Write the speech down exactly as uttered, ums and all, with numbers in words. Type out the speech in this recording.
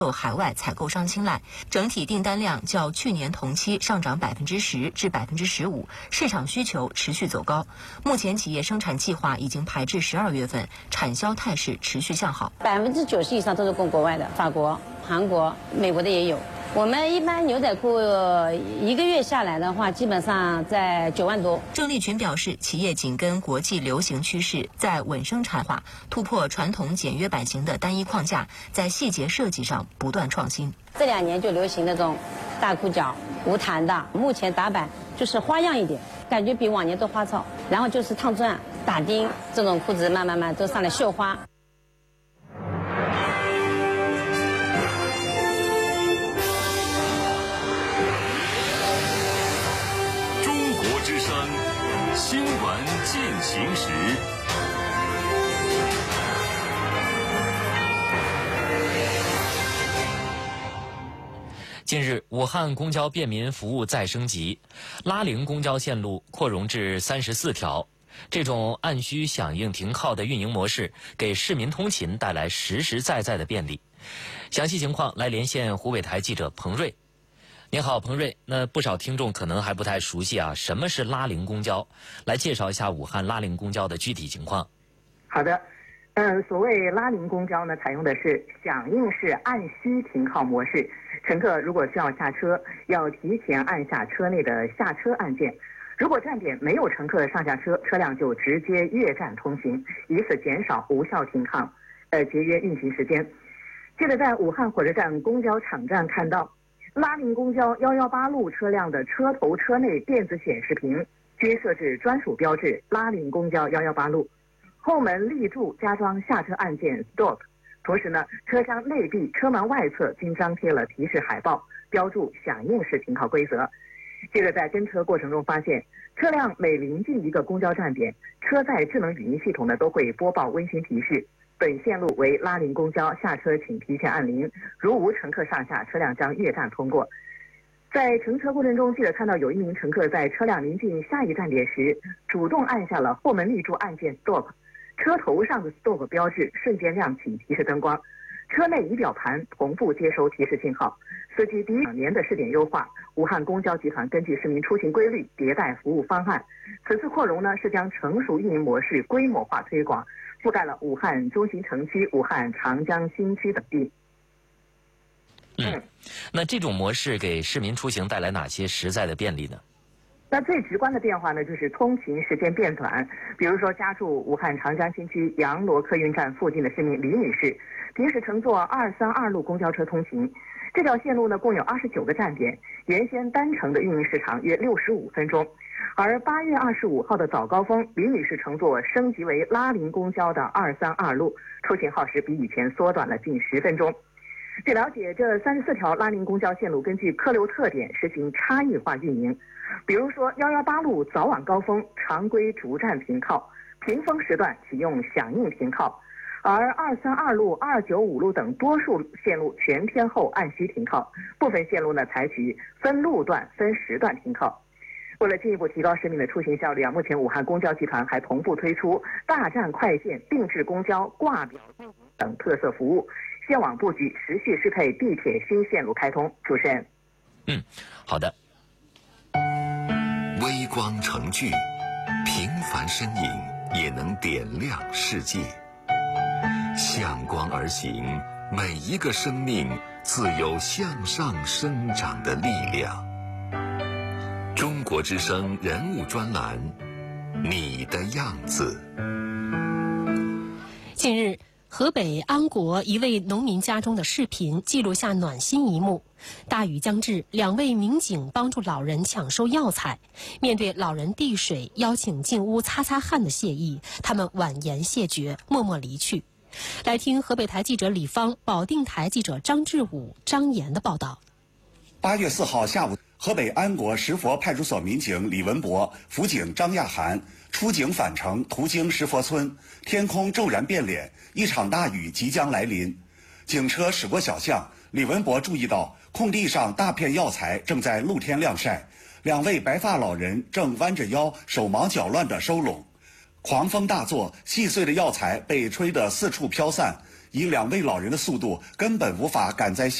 受海外采购商青睐，整体订单量较去年同期上涨百分之十至百分之十五，市场需求持续走高。目前企业生产计划已经排至十二月份，产销态势持续向好。 百分之九十以上都是供国外的，法国、韩国、美国的也有。我们一般牛仔裤一个月下来的话，基本上在九万多。 郑丽群表示，企业紧跟国际流行趋势，在稳生产化、突破传统简约版型的单一框架，在细节设计上不断创新。 这两年就流行那种大裤脚、无弹的，目前打版就是花样一点，感觉比往年都花哨。然后就是烫钻、打钉这种裤子，慢慢慢都上来绣花。 新闻进行时， 近日，武汉公交便民服务再升级，拉铃公交线路扩容至三十四条。这种按需响应停靠的运营模式，给市民通勤带来实实在在的便利。详细情况来连线湖北台记者彭瑞。您好，彭瑞。那不少听众可能还不太熟悉啊，什么是拉铃公交？来介绍一下武汉拉铃公交的具体情况。 好的，嗯，所谓拉铃公交呢，采用的是响应式按需停靠模式。乘客如果需要下车，要提前按下车内的下车按键。如果站点没有乘客上下车，车辆就直接越站通行，以此减少无效停靠，呃，节约运行时间。记得在武汉火车站公交场站看到，拉铃公交一一八路车辆的车头车内电子显示屏均设置专属标志拉铃公交一一八路，后门立柱加装下车按键 stop， 同时呢，车厢内壁、车门外侧均张贴了提示海报，标注响应式停靠规则。接着在跟车过程中发现，车辆每临近一个公交站点，车载智能语音系统呢都会播报温馨提示。本线路为拉铃公交，下车请提前按铃，如无乘客上下，车辆将越站通过。在乘车过程中，记得看到有一名乘客在车辆临近下一站点时，主动按下了后门立柱按键 stop， 车头上的 stop 标志瞬间亮起提示灯光，车内仪表盘同步接收提示信号。随即第两年的试点优化，武汉公交集团根据市民出行规律迭代服务方案。此次扩容呢，是将成熟运营模式规模化推广，覆盖了武汉中心城区、武汉长江新区等地。 嗯，那这种模式给市民出行带来哪些实在的便利呢？ 那最直观的变化呢，就是通勤时间变短。比如说，家住武汉长江新区杨罗客运站附近的市民李女士，平时乘坐二三二路公交车通勤。这条线路呢，共有二十九个站点，原先单程的运营时长约六十五分钟。而八月二十五号的早高峰，李女士乘坐升级为拉铃公交的二三二路，出行耗时比以前缩短了近十分钟。据了解，这三十四条拉铃公交线路根据客流特点实行差异化运营。比如说，一一八路早晚高峰常规逐站停靠，平峰时段启用响应停靠。而二三二路、二九五路等多数线路全天候按需停靠，部分线路呢采取分路段、分时段停靠。为了进一步提高市民的出行效率啊，目前武汉公交集团还同步推出大站快线、定制公交、挂表等特色服务，线网布局持续适配地铁新线路开通。主持人， 嗯，好的。 微光成炬，平凡身影也能点亮世界。向光而行，每一个生命自有向上生长的力量。中国之声人物专栏，你的样子。 近日，河北安国一位农民家中的视频记录下暖心一幕。大雨将至，两位民警帮助老人抢收药材，面对老人递水、邀请进屋擦擦汗的谢意，他们婉言谢绝，默默离去。来听河北台记者李芳、保定台记者张志武、张岩的报道。 八月四号下午，河北安国石佛派出所民警李文博、辅警张亚涵出警返程，途经石佛村，天空骤然变脸，一场大雨即将来临。警车驶过小巷，李文博注意到空地上大片药材正在露天晾晒，两位白发老人正弯着腰，手忙脚乱地收拢。狂风大作，细碎的药材被吹得四处飘散， 以两位老人的速度，根本无法赶在